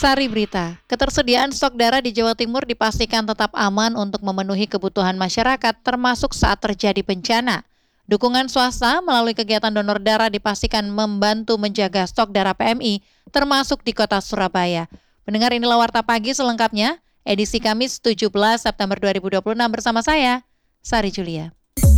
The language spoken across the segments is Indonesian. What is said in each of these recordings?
Sari Berita, ketersediaan stok darah di Jawa Timur dipastikan tetap aman untuk memenuhi kebutuhan masyarakat termasuk saat terjadi bencana. Dukungan swasta melalui kegiatan donor darah dipastikan membantu menjaga stok darah PMI termasuk di kota Surabaya. Pendengar, inilah Warta Pagi selengkapnya, edisi Kamis 17 September 2026 bersama saya, Sari Julia.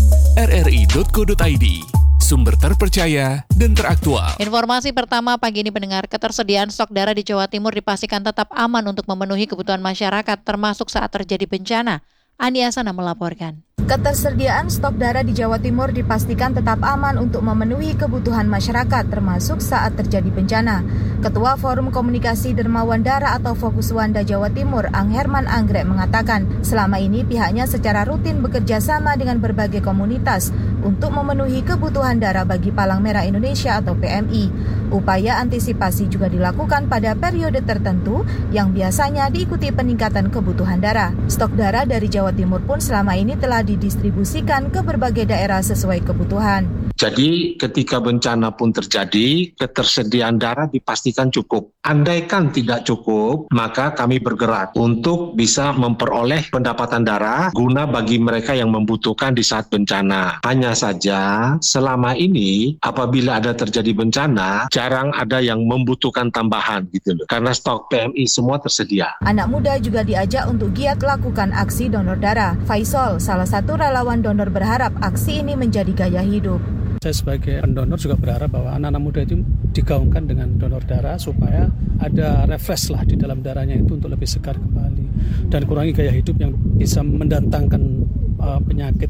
rri.co.id, sumber terpercaya dan teraktual. Informasi pertama pagi ini, pendengar, ketersediaan stok darah di Jawa Timur dipastikan tetap aman untuk memenuhi kebutuhan masyarakat termasuk saat terjadi bencana. Andi Asana melaporkan. Ketersediaan stok darah di Jawa Timur dipastikan tetap aman untuk memenuhi kebutuhan masyarakat termasuk saat terjadi bencana. Ketua Forum Komunikasi Dermawan Darah atau Fokuswanda Jawa Timur, Ang Herman Anggrek mengatakan, selama ini pihaknya secara rutin bekerja sama dengan berbagai komunitas untuk memenuhi kebutuhan darah bagi Palang Merah Indonesia atau PMI. Upaya antisipasi juga dilakukan pada periode tertentu yang biasanya diikuti peningkatan kebutuhan darah. Stok darah dari Jawa Timur pun selama ini telah didistribusikan ke berbagai daerah sesuai kebutuhan. Jadi ketika bencana pun terjadi, ketersediaan darah dipastikan cukup. Andaikan tidak cukup, maka kami bergerak untuk bisa memperoleh pendapatan darah guna bagi mereka yang membutuhkan di saat bencana. Hanya saja selama ini apabila ada terjadi bencana, jarang ada yang membutuhkan tambahan gitu loh. Karena stok PMI semua tersedia. Anak muda juga diajak untuk giat lakukan aksi donor darah. Faisal, salah satu relawan donor, berharap aksi ini menjadi gaya hidup. Saya sebagai pendonor juga berharap bahwa anak-anak muda itu digaungkan dengan donor darah supaya ada refresh lah di dalam darahnya itu untuk lebih segar kembali dan kurangi gaya hidup yang bisa mendatangkan penyakit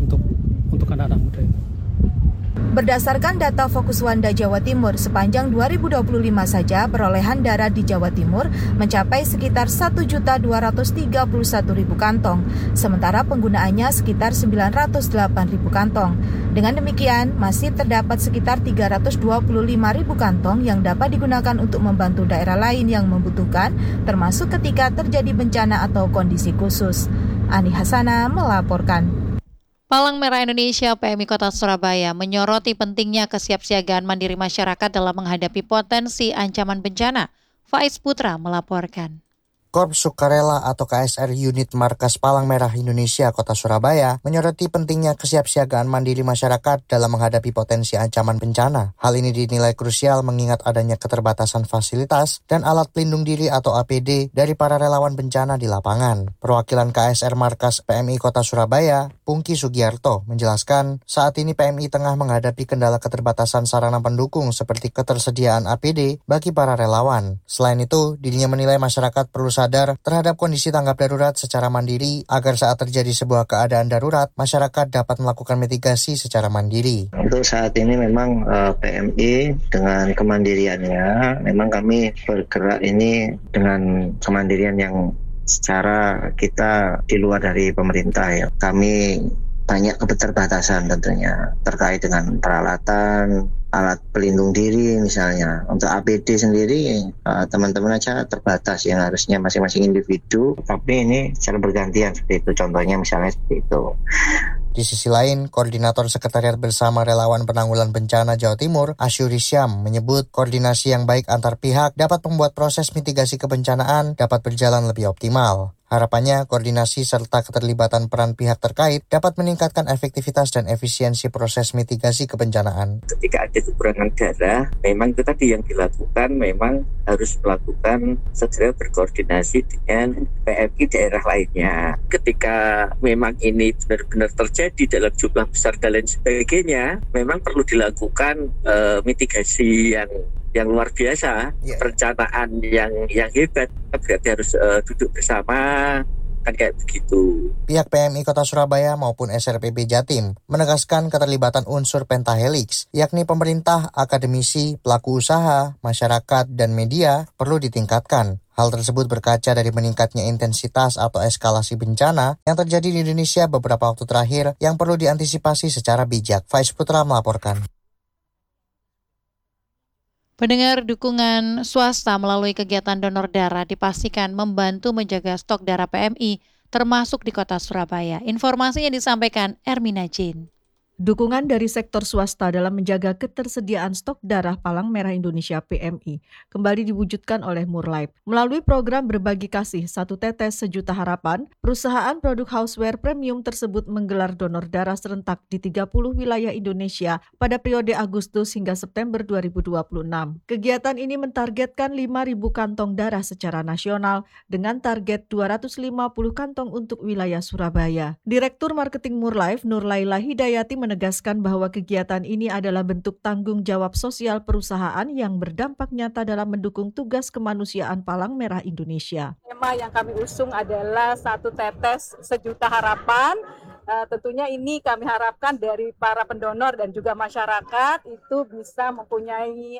untuk anak-anak muda itu. Berdasarkan data Fokuswanda Jawa Timur, sepanjang 2025 saja perolehan darah di Jawa Timur mencapai sekitar 1.231.000 kantong, sementara penggunaannya sekitar 908.000 kantong. Dengan demikian, masih terdapat sekitar 325.000 kantong yang dapat digunakan untuk membantu daerah lain yang membutuhkan, termasuk ketika terjadi bencana atau kondisi khusus. Ani Hasana melaporkan. Palang Merah Indonesia PMI Kota Surabaya menyoroti pentingnya kesiapsiagaan mandiri masyarakat dalam menghadapi potensi ancaman bencana. Faiz Putra melaporkan. Korps Sukarela atau KSR Unit Markas Palang Merah Indonesia Kota Surabaya menyoroti pentingnya kesiapsiagaan mandiri masyarakat dalam menghadapi potensi ancaman bencana. Hal ini dinilai krusial mengingat adanya keterbatasan fasilitas dan alat pelindung diri atau APD dari para relawan bencana di lapangan. Perwakilan KSR Markas PMI Kota Surabaya, Pungki Sugiarto, menjelaskan saat ini PMI tengah menghadapi kendala keterbatasan sarana pendukung seperti ketersediaan APD bagi para relawan. Selain itu, dirinya menilai masyarakat perlu sadar terhadap kondisi tanggap darurat secara mandiri agar saat terjadi sebuah keadaan darurat, masyarakat dapat melakukan mitigasi secara mandiri. Untuk saat ini memang PMI dengan kemandiriannya, memang kami bergerak ini dengan kemandirian yang secara kita di luar dari pemerintah ya. Kami banyak keterbatasan tentunya terkait dengan peralatan, alat pelindung diri misalnya. Untuk APD sendiri teman-teman aja terbatas yang harusnya masing-masing individu, tapi ini secara bergantian seperti itu, contohnya misalnya seperti itu. Di sisi lain, Koordinator Sekretariat Bersama Relawan Penanggulangan Bencana Jawa Timur, Asyuri Syam, menyebut koordinasi yang baik antar pihak dapat membuat proses mitigasi kebencanaan dapat berjalan lebih optimal. Harapannya, koordinasi serta keterlibatan peran pihak terkait dapat meningkatkan efektivitas dan efisiensi proses mitigasi kebencanaan. Ketika ada kekurangan darah, memang itu tadi yang dilakukan, memang harus melakukan segera berkoordinasi dengan PMI daerah lainnya. Ketika memang ini benar-benar terjadi dalam jumlah besar dan lain sebagainya, memang perlu dilakukan mitigasi yang luar biasa, perencanaan yang hebat. Berarti harus duduk bersama, kan kayak begitu. Pihak PMI Kota Surabaya maupun SRPB Jatim menegaskan keterlibatan unsur pentahelix, yakni pemerintah, akademisi, pelaku usaha, masyarakat, dan media perlu ditingkatkan. Hal tersebut berkaca dari meningkatnya intensitas atau eskalasi bencana yang terjadi di Indonesia beberapa waktu terakhir yang perlu diantisipasi secara bijak. Faiz Putra melaporkan. Pendengar, dukungan swasta melalui kegiatan donor darah dipastikan membantu menjaga stok darah PMI termasuk di Kota Surabaya. Informasinya disampaikan Ermina Jin. Dukungan dari sektor swasta dalam menjaga ketersediaan stok darah Palang Merah Indonesia PMI kembali diwujudkan oleh Murlife. Melalui program Berbagi Kasih Satu Tetes Sejuta Harapan, perusahaan produk houseware premium tersebut menggelar donor darah serentak di 30 wilayah Indonesia pada periode Agustus hingga September 2026. Kegiatan ini mentargetkan 5.000 kantong darah secara nasional dengan target 250 kantong untuk wilayah Surabaya. Direktur Marketing Murlife, Nurlaila Hidayati, menegaskan bahwa kegiatan ini adalah bentuk tanggung jawab sosial perusahaan yang berdampak nyata dalam mendukung tugas kemanusiaan Palang Merah Indonesia. Tema yang kami usung adalah Satu Tetes Sejuta Harapan. Tentunya ini kami harapkan dari para pendonor dan juga masyarakat itu bisa mempunyai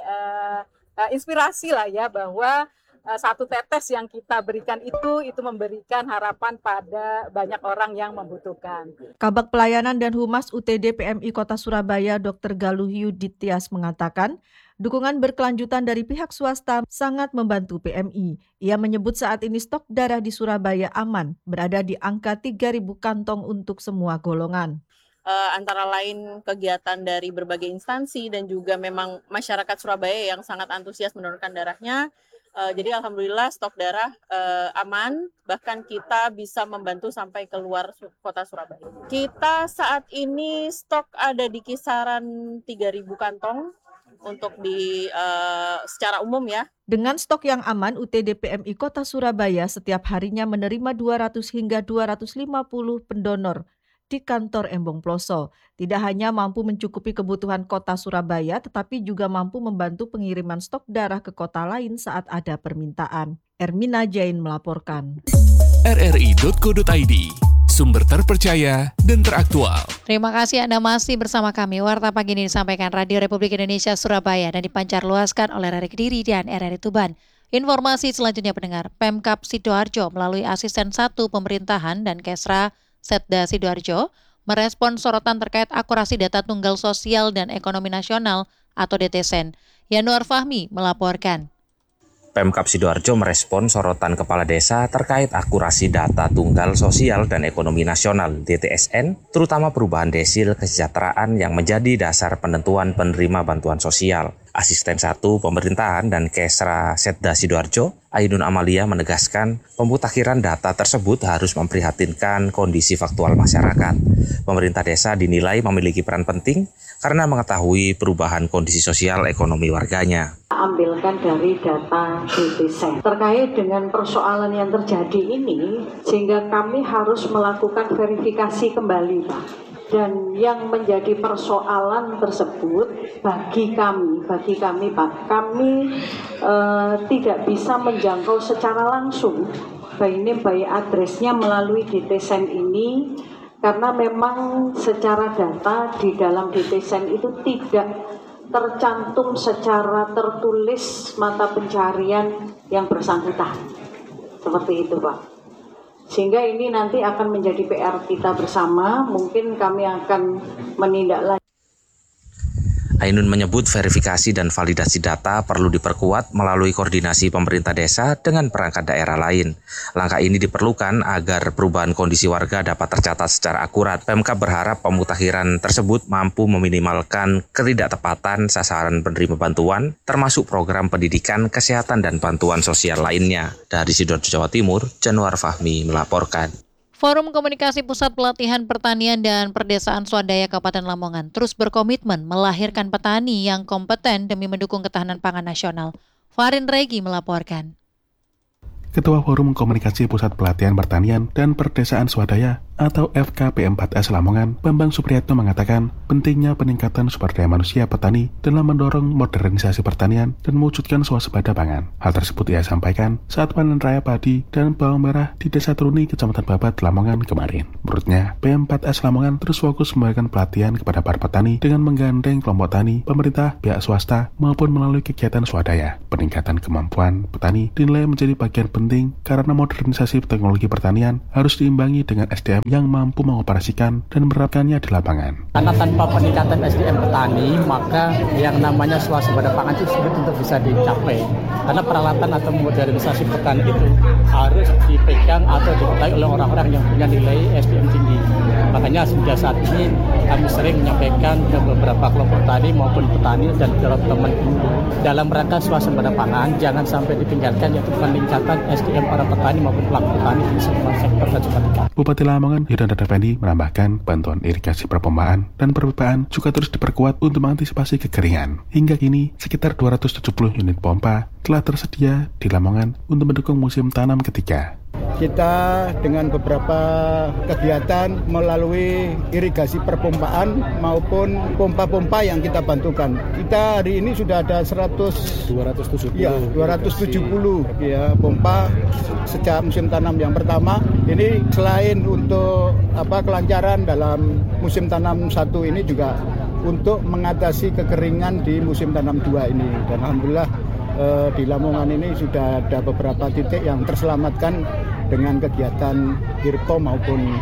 inspirasi lah ya, bahwa satu tetes yang kita berikan itu memberikan harapan pada banyak orang yang membutuhkan. Kabag Pelayanan dan Humas UTD PMI Kota Surabaya Dr. Galuh Yuditias mengatakan, dukungan berkelanjutan dari pihak swasta sangat membantu PMI. Ia menyebut saat ini stok darah di Surabaya aman, berada di angka 3.000 kantong untuk semua golongan. Antara lain kegiatan dari berbagai instansi dan juga memang masyarakat Surabaya yang sangat antusias mendonorkan darahnya. Jadi alhamdulillah stok darah aman, bahkan kita bisa membantu sampai keluar kota Surabaya. Kita saat ini stok ada di kisaran 3.000 kantong untuk secara umum ya. Dengan stok yang aman, UTD PMI Kota Surabaya setiap harinya menerima 200 hingga 250 pendonor di kantor Embong Ploso. Tidak hanya mampu mencukupi kebutuhan kota Surabaya, tetapi juga mampu membantu pengiriman stok darah ke kota lain saat ada permintaan. Ermina Jain melaporkan. rri.co.id, sumber terpercaya dan teraktual. Terima kasih Anda masih bersama kami. Warta pagi ini disampaikan Radio Republik Indonesia Surabaya dan dipancarluaskan oleh RRI Kediri dan RRI Tuban. Informasi selanjutnya pendengar, Pemkab Sidoarjo melalui Asisten 1 Pemerintahan dan Kesra Setda Sidoarjo merespon sorotan terkait akurasi data tunggal sosial dan ekonomi nasional atau DTSEN. Yanuar Fahmi melaporkan. Pemkab Sidoarjo merespon sorotan kepala desa terkait akurasi data tunggal sosial dan ekonomi nasional DTSN, terutama perubahan desil kesejahteraan yang menjadi dasar penentuan penerima bantuan sosial. Asisten 1 Pemerintahan dan Kesra Setda Sidoarjo, Ainun Amalia menegaskan pemutakhiran data tersebut harus memprihatinkan kondisi faktual masyarakat. Pemerintah desa dinilai memiliki peran penting karena mengetahui perubahan kondisi sosial ekonomi warganya. Ambilkan dari data DTSEN terkait dengan persoalan yang terjadi ini, sehingga kami harus melakukan verifikasi kembali, Pak. Dan yang menjadi persoalan tersebut bagi kami Pak, kami tidak bisa menjangkau secara langsung by address-nya melalui DTSEN ini, karena memang secara data di dalam DTSEN itu tidak tercantum secara tertulis mata pencarian yang bersangkutan. Seperti itu, Pak. Sehingga ini nanti akan menjadi PR kita bersama, mungkin kami akan menindaklanjuti. Ainun menyebut verifikasi dan validasi data perlu diperkuat melalui koordinasi pemerintah desa dengan perangkat daerah lain. Langkah ini diperlukan agar perubahan kondisi warga dapat tercatat secara akurat. Pemkab berharap pemutakhiran tersebut mampu meminimalkan ketidaktepatan sasaran penerima bantuan, termasuk program pendidikan, kesehatan, dan bantuan sosial lainnya. Dari Sidoarjo, Jawa Timur, Januar Fahmi melaporkan. Forum Komunikasi Pusat Pelatihan Pertanian dan Perdesaan Swadaya Kabupaten Lamongan terus berkomitmen melahirkan petani yang kompeten demi mendukung ketahanan pangan nasional. Farin Regi melaporkan. Ketua Forum Komunikasi Pusat Pelatihan Pertanian dan Perdesaan Swadaya atau FKP4S Lamongan, Bambang Supriyatno mengatakan pentingnya peningkatan sumber daya manusia petani dalam mendorong modernisasi pertanian dan mewujudkan swasembada pangan. Hal tersebut ia sampaikan saat panen raya padi dan bawang merah di Desa Truni, Kecamatan Babat, Lamongan kemarin. Menurutnya, PM4S Lamongan terus fokus memberikan pelatihan kepada para petani dengan menggandeng kelompok tani, pemerintah, pihak swasta, maupun melalui kegiatan swadaya. Peningkatan kemampuan petani dinilai menjadi bagian penting karena modernisasi teknologi pertanian harus diimbangi dengan SDM SDM yang mampu mengoperasikan dan menerapkannya di lapangan. Karena tanpa peningkatan SDM petani, maka yang namanya swasembada pangan itu sulit untuk bisa dicapai. Karena peralatan atau modernisasi petani itu harus dipegang atau diketahui oleh orang-orang yang punya nilai SDM tinggi. Makanya sejak saat ini kami sering menyampaikan ke beberapa kelompok tani maupun petani dan teman-teman dalam rangka swasembada pangan jangan sampai ditinggalkan, yaitu peningkatan SDM para petani maupun pelaku petani di semua sektor dan sebagainya. Bupati Lamongan Yudanda Effendi menambahkan bantuan irigasi perpompaan dan perpipaan juga terus diperkuat untuk mengantisipasi kekeringan. Hingga kini sekitar 270 unit pompa telah tersedia di Lamongan untuk mendukung musim tanam ketiga. Kita dengan beberapa kegiatan melalui irigasi perpompaan maupun pompa-pompa yang kita bantukan. Kita hari ini sudah ada 270 ya pompa sejak musim tanam yang pertama. Ini selain untuk kelancaran dalam musim tanam 1 ini juga untuk mengatasi kekeringan di musim tanam 2 ini. Dan alhamdulillah di Lamongan ini sudah ada beberapa titik yang terselamatkan dengan kegiatan IRPO maupun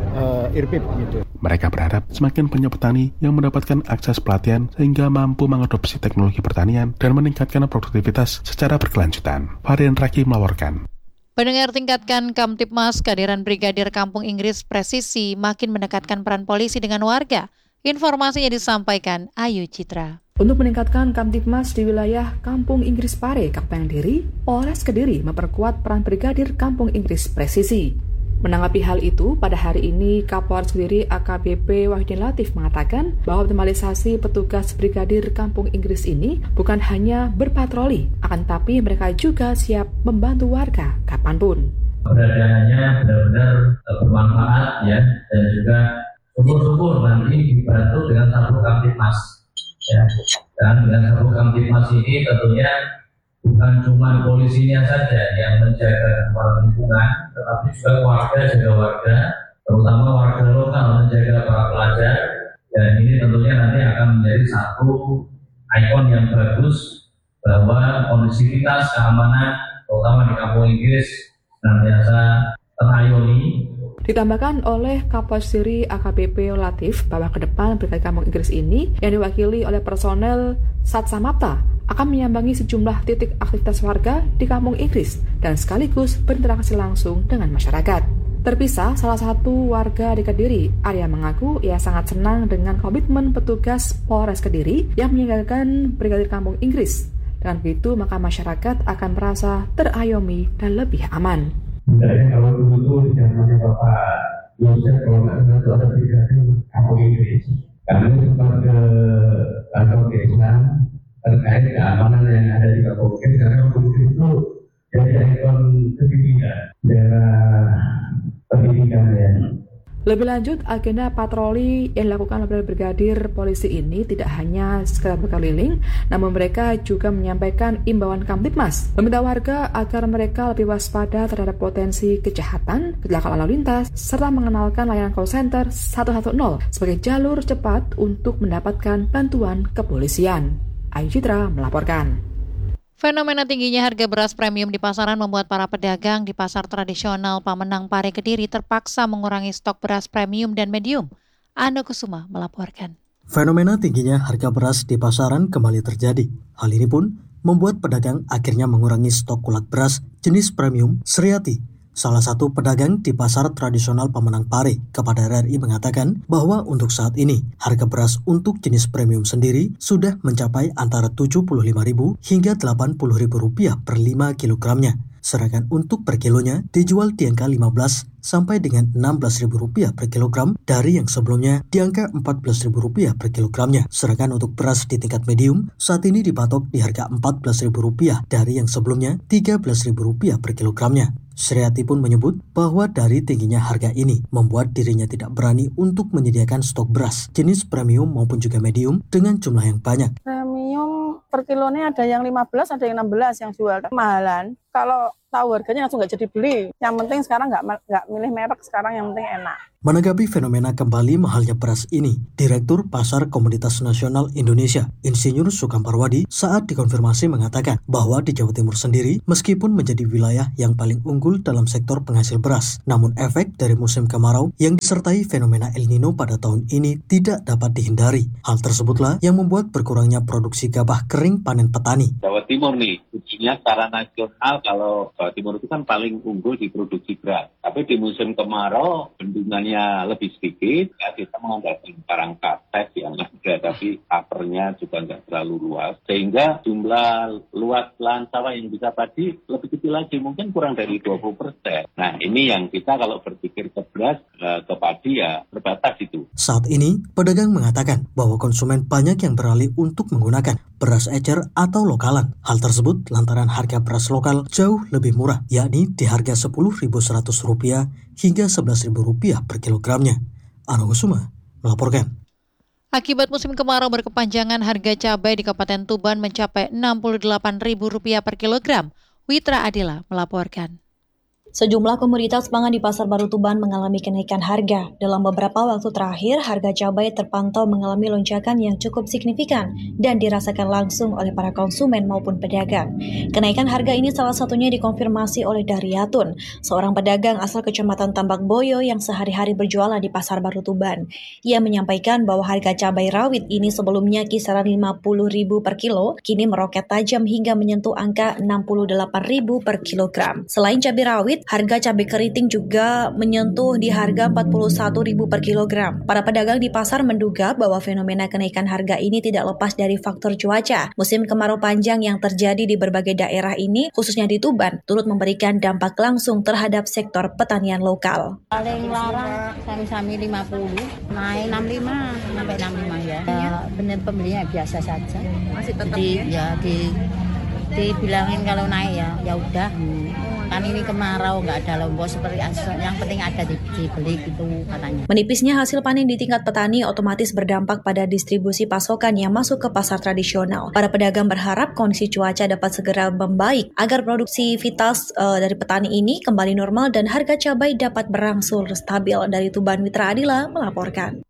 IRPIP gitu. Mereka berharap semakin banyak petani yang mendapatkan akses pelatihan sehingga mampu mengadopsi teknologi pertanian dan meningkatkan produktivitas secara berkelanjutan. Varian Raki melaporkan. Pendengar, tingkatkan Kamtibmas, kehadiran Brigadir Kampung Inggris Presisi makin mendekatkan peran polisi dengan warga. Informasinya disampaikan Ayu Citra. Untuk meningkatkan Kamtibmas di wilayah Kampung Inggris Pare, Kabupaten Kediri, Polres Kediri memperkuat peran Brigadir Kampung Inggris Presisi. Menanggapi hal itu, pada hari ini Kapolres Kediri AKBP Wahidin Latif mengatakan bahwa optimalisasi petugas Brigadir Kampung Inggris ini bukan hanya berpatroli, akan tapi mereka juga siap membantu warga kapanpun. Keberadaannya benar-benar bermanfaat ya, dan juga syukur-syukur nanti dibantu dengan satu Kamtibmas. Ya, dan dengan satu Kamtibmas ini tentunya bukan cuma polisinya saja yang menjaga lingkungan, tetapi juga warga jaga warga, terutama warga lokal menjaga para pelajar. Dan ini tentunya nanti akan menjadi satu ikon yang bagus bahwa kondisivitas keamanan, terutama di Kampung Inggris, senantiasa terayomi. Ditambahkan oleh Kapolres Kediri AKBP Latif bahwa ke depan Brigadir Kampung Inggris ini yang diwakili oleh personel Satsamapta akan menyambangi sejumlah titik aktivitas warga di Kampung Inggris dan sekaligus berinteraksi langsung dengan masyarakat. Terpisah, salah satu warga di Kediri, Arya mengaku ia sangat senang dengan komitmen petugas Polres Kediri yang meninggalkan Brigadir Kampung Inggris. Dengan begitu, maka masyarakat akan merasa terayomi dan lebih aman. Sebenarnya kalau dulu di zamannya Bapak Yosef, kalau nggak salah itu ada Brigadir Kampung Inggris. Kami sempat ke kantor desa terkait keamanan yang ada di Kampung Inggris, karena Kampung Inggris itu jadi ikon pendidikan, daerah pendidikan ya. Lebih lanjut, agenda patroli yang dilakukan oleh Brigadir Polisi ini tidak hanya sekedar berkeliling, namun mereka juga menyampaikan imbauan Kamtibmas, meminta warga agar mereka lebih waspada terhadap potensi kejahatan, kecelakaan lalu lintas, serta mengenalkan layanan call center 110 sebagai jalur cepat untuk mendapatkan bantuan kepolisian. Ayu Citra melaporkan. Fenomena tingginya harga beras premium di pasaran membuat para pedagang di pasar tradisional Pamenang Pare Kediri terpaksa mengurangi stok beras premium dan medium. Anu Kusuma melaporkan. Fenomena tingginya harga beras di pasaran kembali terjadi. Hal ini pun membuat pedagang akhirnya mengurangi stok kulak beras jenis premium. Sriati, salah satu pedagang di pasar tradisional Pamenang Pare, kepada RRI mengatakan bahwa untuk saat ini harga beras untuk jenis premium sendiri sudah mencapai antara Rp75.000 hingga Rp80.000 per 5 kilogramnya. Sedangkan untuk per kilonya dijual di angka Rp15 sampai dengan Rp16.000 per kilogram dari yang sebelumnya di angka Rp14.000 per kilogramnya. Sedangkan untuk beras di tingkat medium saat ini dipatok di harga Rp14.000 dari yang sebelumnya Rp13.000 per kilogramnya. Sriati pun menyebut bahwa dari tingginya harga ini membuat dirinya tidak berani untuk menyediakan stok beras jenis premium maupun juga medium dengan jumlah yang banyak. Premium per kilonya ada yang 15, ada yang 16 yang jual. Kemahalan kalau tahu harganya langsung nggak jadi beli. Yang penting sekarang nggak milih merek, sekarang yang penting enak. Menanggapi fenomena kembali mahalnya beras ini, Direktur Pasar Komoditas Nasional Indonesia, Insinyur Sukam Parwadi, saat dikonfirmasi mengatakan bahwa di Jawa Timur sendiri, meskipun menjadi wilayah yang paling unggul dalam sektor penghasil beras, namun efek dari musim kemarau yang disertai fenomena El Nino pada tahun ini tidak dapat dihindari. Hal tersebutlah yang membuat berkurangnya produksi gabah kering panen petani. Jawa Timur nih, khususnya secara nasional, kalau Jawa Timur itu kan paling unggul di produksi beras. Tapi di musim kemarau, bendungannya lebih sedikit, ya kita mengandalkan barang kates yang ada, tapi covernya juga nggak terlalu luas, sehingga jumlah luas lahan sawah yang bisa padi lebih kecil lagi, mungkin kurang dari 20%. Nah ini yang kita kalau berpikir ke beras, ke padi ya terbatas itu. Saat ini, pedagang mengatakan bahwa konsumen banyak yang beralih untuk menggunakan beras ecer atau lokalan. Hal tersebut lantaran harga beras lokal jauh lebih murah, yakni di harga Rp10.100 hingga Rp11.000 per kilogramnya. Ano Kusuma melaporkan. Akibat musim kemarau berkepanjangan, harga cabai di Kabupaten Tuban mencapai Rp68.000 per kilogram. Witra Adila melaporkan. Sejumlah komoditas pangan di Pasar Baru Tuban mengalami kenaikan harga. Dalam beberapa waktu terakhir, harga cabai terpantau mengalami lonjakan yang cukup signifikan dan dirasakan langsung oleh para konsumen maupun pedagang. Kenaikan harga ini salah satunya dikonfirmasi oleh Daryatun, seorang pedagang asal Kecamatan Tambak Boyo yang sehari-hari berjualan di Pasar Baru Tuban. Ia menyampaikan bahwa harga cabai rawit ini sebelumnya kisaran Rp50.000 per kilo, kini meroket tajam hingga menyentuh angka Rp68.000 per kilogram. Selain cabai rawit, harga cabai keriting juga menyentuh di harga Rp41.000 per kilogram. Para pedagang di pasar menduga bahwa fenomena kenaikan harga ini tidak lepas dari faktor cuaca. Musim kemarau panjang yang terjadi di berbagai daerah ini, khususnya di Tuban, turut memberikan dampak langsung terhadap sektor pertanian lokal. Paling larang sami-sami 50, naik 65 sampai 65 ya. Benar pembelinya biasa saja. Masih tetap jadi, ya dibilangin kalau naik ya udah. Kan ini kemarau, nggak ada lombok seperti yang penting ada dibeli gitu katanya. Menipisnya hasil panen di tingkat petani otomatis berdampak pada distribusi pasokan yang masuk ke pasar tradisional. Para pedagang berharap kondisi cuaca dapat segera membaik agar produksi vital dari petani ini kembali normal dan harga cabai dapat berangsur stabil. Dari Tuban, Witra Adila melaporkan.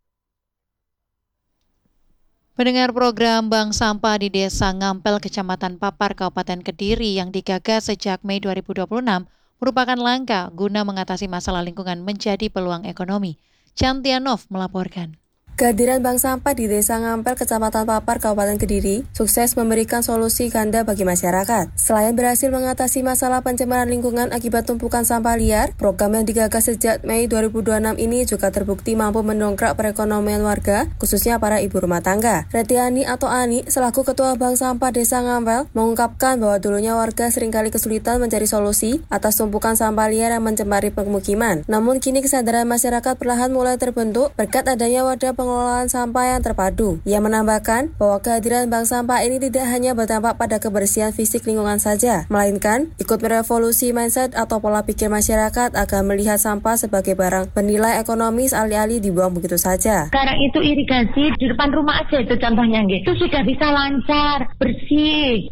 Pendengar program Bank Sampah di Desa Ngampel, Kecamatan Papar, Kabupaten Kediri yang digagas sejak Mei 2026 merupakan langkah guna mengatasi masalah lingkungan menjadi peluang ekonomi. Chantianov melaporkan. Kehadiran Bank Sampah di Desa Ngampel, Kecamatan Papar, Kabupaten Kediri, sukses memberikan solusi ganda bagi masyarakat. Selain berhasil mengatasi masalah pencemaran lingkungan akibat tumpukan sampah liar, program yang digagas sejak Mei 2026 ini juga terbukti mampu mendongkrak perekonomian warga, khususnya para ibu rumah tangga. Retiani atau Ani, selaku Ketua Bank Sampah Desa Ngampel, mengungkapkan bahwa dulunya warga seringkali kesulitan mencari solusi atas tumpukan sampah liar yang mencemari pemukiman. Namun kini kesadaran masyarakat perlahan mulai terbentuk berkat adanya wadah pengelolaan sampah yang terpadu. Ia menambahkan bahwa kehadiran bank sampah ini tidak hanya berdampak pada kebersihan fisik lingkungan saja, melainkan ikut merevolusi mindset atau pola pikir masyarakat agar melihat sampah sebagai barang bernilai ekonomis alih-alih dibuang begitu saja. Sekarang itu irigasi di depan rumah aja itu contohnya gitu. Itu sudah bisa lancar, bersih.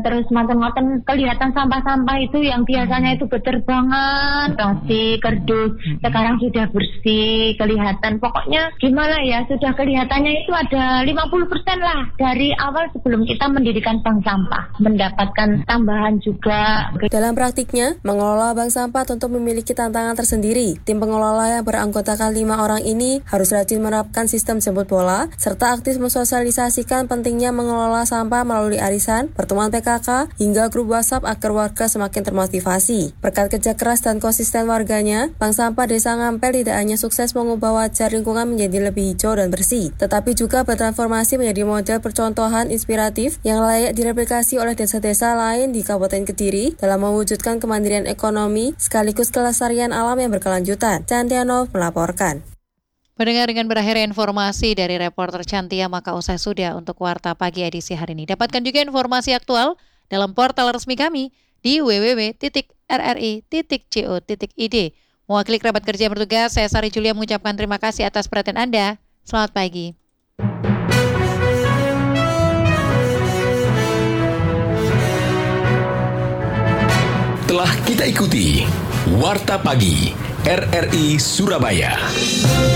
Ngoten kelihatan sampah-sampah itu yang biasanya itu beterbangan, plastik, kardus. Sekarang sudah bersih, kelihatan. Pokoknya gimana ya? Sudah kelihatannya itu ada 50% lah dari awal sebelum kita mendirikan bank sampah, mendapatkan tambahan juga. Dalam praktiknya, mengelola bank sampah tentu memiliki tantangan tersendiri. Tim pengelola yang beranggotakan 5 orang ini harus rajin menerapkan sistem jemput bola, serta aktif mensosialisasikan pentingnya mengelola sampah melalui arisan, pertemuan PKK, hingga grup WhatsApp agar warga semakin termotivasi. Berkat kerja keras dan konsisten warganya, Bank Sampah Desa Ngampel tidak hanya sukses mengubah wajah lingkungan menjadi lebih hijau dan bersih, tetapi juga bertransformasi menjadi model percontohan inspiratif yang layak direplikasi oleh desa-desa lain di Kabupaten Kediri dalam mewujudkan kemandirian ekonomi sekaligus kelestarian alam yang berkelanjutan. Chantianov melaporkan. Pendengar, dengan berakhir informasi dari reporter Chantia, maka usai sudah untuk Warta Pagi edisi hari ini. Dapatkan juga informasi aktual dalam portal resmi kami di www.rri.co.id. Mewakili kerabat kerja yang bertugas, saya Sari Julia mengucapkan terima kasih atas perhatian Anda. Selamat pagi. Telah kita ikuti Warta Pagi RRI Surabaya.